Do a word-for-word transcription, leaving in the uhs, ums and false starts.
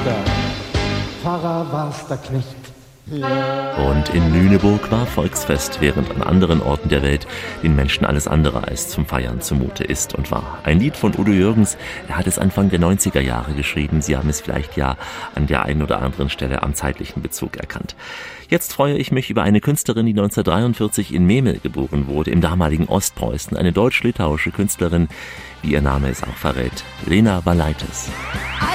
Der Pfarrer war's der Knecht. Und in Lüneburg war Volksfest, während an anderen Orten der Welt den Menschen alles andere als zum Feiern zumute ist und war. Ein Lied von Udo Jürgens, er hat es Anfang der neunziger Jahre geschrieben. Sie haben es vielleicht ja an der einen oder anderen Stelle am zeitlichen Bezug erkannt. Jetzt freue ich mich über eine Künstlerin, die neunzehnhundertdreiundvierzig in Memel geboren wurde, im damaligen Ostpreußen. Eine deutsch-litauische Künstlerin, wie ihr Name es auch verrät, Lena Valaitis.